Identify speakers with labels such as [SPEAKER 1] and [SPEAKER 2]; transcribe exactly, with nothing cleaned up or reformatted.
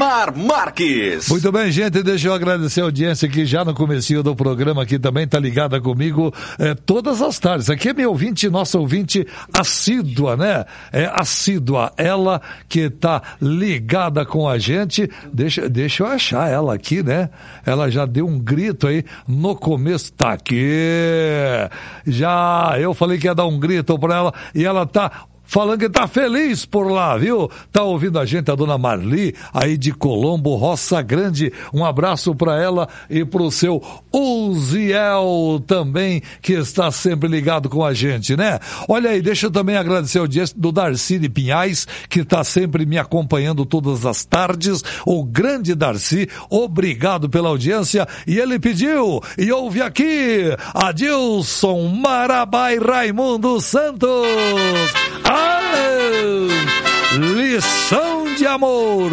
[SPEAKER 1] Odemar Marques.
[SPEAKER 2] Muito bem, gente, deixa eu agradecer a audiência que já no comecinho do programa aqui também tá ligada comigo é, todas as tardes. Aqui é meu ouvinte, nossa ouvinte assídua, né? É assídua, ela que tá ligada com a gente. Deixa, deixa eu achar ela aqui, né? Ela já deu um grito aí no começo, tá aqui. Já, eu falei que ia dar um grito pra ela e ela tá falando que tá feliz por lá, viu? Tá ouvindo a gente, a dona Marli, aí de Colombo, Roça Grande. Um abraço pra ela e pro seu Uziel também, que está sempre ligado com a gente, né? Olha aí, deixa eu também agradecer a audiência do Darcy de Pinhais, que tá sempre me acompanhando todas as tardes. O grande Darcy, obrigado pela audiência. E ele pediu, e ouve aqui, Adilson Marabai Raimundo Santos. Lição de amor.